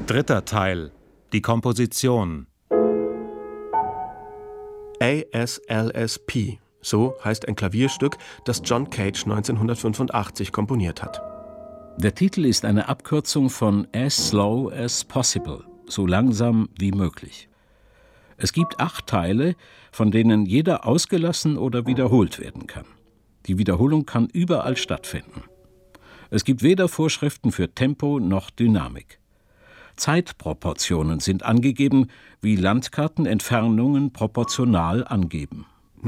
Dritter Teil. Die Komposition. ASLSP, so heißt ein Klavierstück, das John Cage 1985 komponiert hat. Der Titel ist eine Abkürzung von As Slow as Possible, so langsam wie möglich. Es gibt 8 Teile, von denen jeder ausgelassen oder wiederholt werden kann. Die Wiederholung kann überall stattfinden. Es gibt weder Vorschriften für Tempo noch Dynamik. Zeitproportionen sind angegeben, wie Landkarten Entfernungen proportional angeben.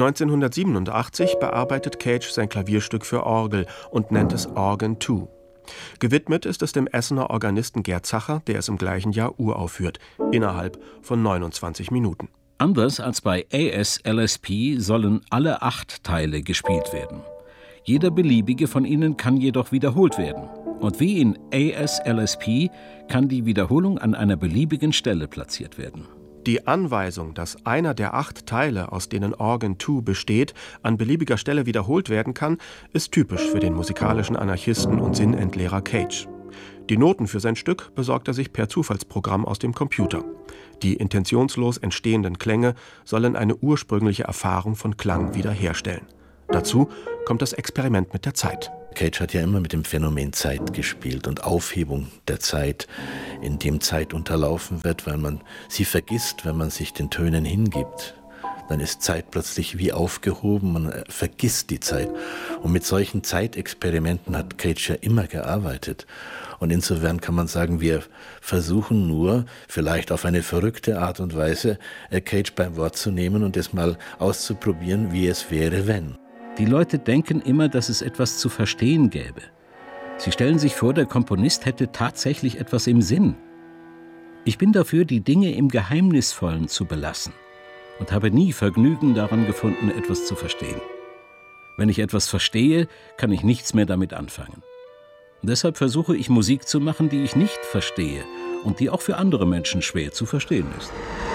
1987 bearbeitet Cage sein Klavierstück für Orgel und nennt es Organ 2. Gewidmet ist es dem Essener Organisten Gerd Zacher, der es im gleichen Jahr uraufführt, innerhalb von 29 Minuten. Anders als bei ASLSP sollen alle 8 Teile gespielt werden. Jeder beliebige von ihnen kann jedoch wiederholt werden. Und wie in ASLSP kann die Wiederholung an einer beliebigen Stelle platziert werden. Die Anweisung, dass einer der 8 Teile, aus denen Organ 2 besteht, an beliebiger Stelle wiederholt werden kann, ist typisch für den musikalischen Anarchisten und Sinnentleerer Cage. Die Noten für sein Stück besorgt er sich per Zufallsprogramm aus dem Computer. Die intentionslos entstehenden Klänge sollen eine ursprüngliche Erfahrung von Klang wiederherstellen. Dazu kommt das Experiment mit der Zeit. Cage hat ja immer mit dem Phänomen Zeit gespielt und Aufhebung der Zeit, in dem Zeit unterlaufen wird, weil man sie vergisst, wenn man sich den Tönen hingibt. Dann ist Zeit plötzlich wie aufgehoben, man vergisst die Zeit. Und mit solchen Zeitexperimenten hat Cage ja immer gearbeitet. Und insofern kann man sagen, wir versuchen nur, vielleicht auf eine verrückte Art und Weise, Cage beim Wort zu nehmen und es mal auszuprobieren, wie es wäre, wenn. Die Leute denken immer, dass es etwas zu verstehen gäbe. Sie stellen sich vor, der Komponist hätte tatsächlich etwas im Sinn. Ich bin dafür, die Dinge im Geheimnisvollen zu belassen und habe nie Vergnügen daran gefunden, etwas zu verstehen. Wenn ich etwas verstehe, kann ich nichts mehr damit anfangen. Und deshalb versuche ich Musik zu machen, die ich nicht verstehe und die auch für andere Menschen schwer zu verstehen ist.